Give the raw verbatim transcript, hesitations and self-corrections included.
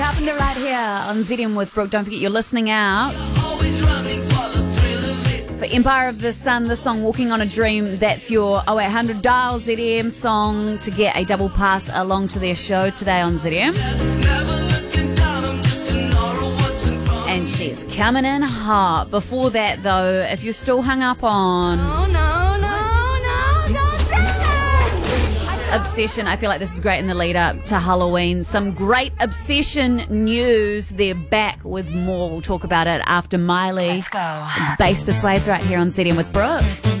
Carpenter right here on Z M with Brooke. Don't forget you're listening out for Empire of the Sun, the song Walking on a Dream. That's your oh eight hundred dial Z M song to get a double pass along to their show today on Z M. And she's coming in hot. Before that, though, if you're still hung up on No, no, no, no, don't say that. Obsession, I feel like this is great in the lead up to Halloween. Some great Obsession news. They're back with more. We'll talk about it after Miley. Let's go. It's Bass Persuades right here on Z M with Brooke.